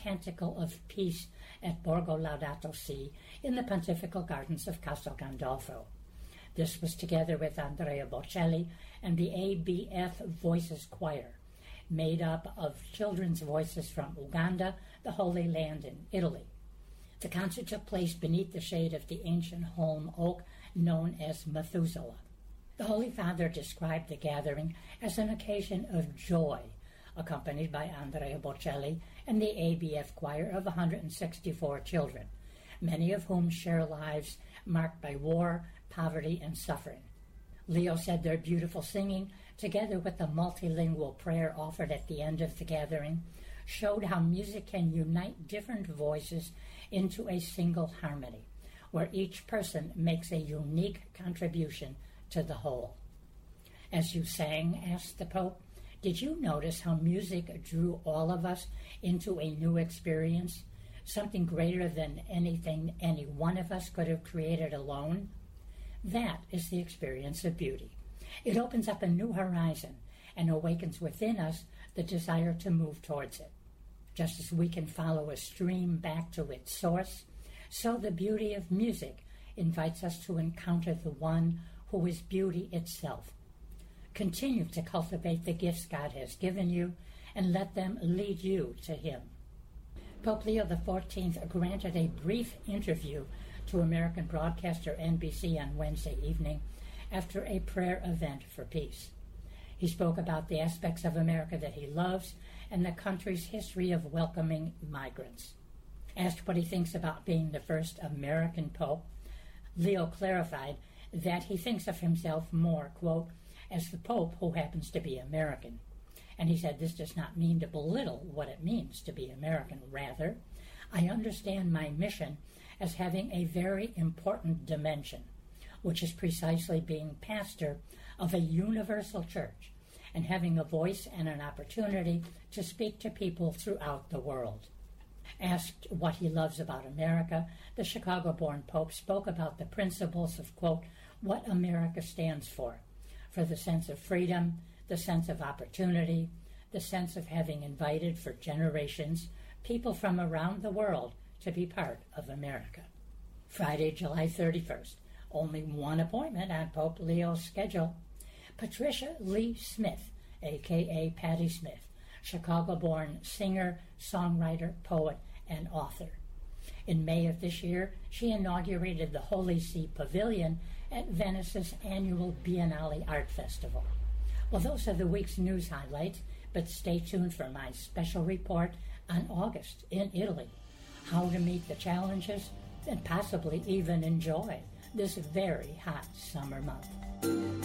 Canticle of Peace at Borgo Laudato Si in the Pontifical Gardens of Castel Gandolfo. This was together with Andrea Bocelli and the ABF Voices Choir, made up of children's voices from Uganda, the Holy Land, and Italy. The concert took place beneath the shade of the ancient holm oak known as Methuselah. The Holy Father described the gathering as an occasion of joy, accompanied by Andrea Bocelli and the ABF choir of 164 children, many of whom share lives marked by war, poverty, and suffering. Leo said their beautiful singing, together with the multilingual prayer offered at the end of the gathering, showed how music can unite different voices into a single harmony, where each person makes a unique contribution to the whole. As you sang, asked the Pope, did you notice how music drew all of us into a new experience, something greater than anything any one of us could have created alone? That is the experience of beauty. It opens up a new horizon and awakens within us the desire to move towards it. Just as we can follow a stream back to its source, so the beauty of music invites us to encounter the one who is beauty itself. Continue to cultivate the gifts God has given you and let them lead you to Him. Pope Leo XIV granted a brief interview to American broadcaster NBC on Wednesday evening after a prayer event for peace. He spoke about the aspects of America that he loves and the country's history of welcoming migrants. Asked what he thinks about being the first American pope, Leo clarified that he thinks of himself more, quote, as the Pope who happens to be American. And he said this does not mean to belittle what it means to be American. Rather, I understand my mission as having a very important dimension, which is precisely being pastor of a universal church and having a voice and an opportunity to speak to people throughout the world. Asked what he loves about America, the Chicago-born Pope spoke about the principles of, quote, what America stands for the sense of freedom, the sense of opportunity, the sense of having invited for generations people from around the world to be part of America. Friday, July 31st, only one appointment on Pope Leo's schedule. Patricia Lee Smith, a.k.a. Patti Smith, Chicago-born singer, songwriter, poet, and author. In May of this year, she inaugurated the Holy See Pavilion at Venice's annual Biennale Art Festival. Well, those are the week's news highlights, but stay tuned for my special report on August in Italy, how to meet the challenges and possibly even enjoy this very hot summer month.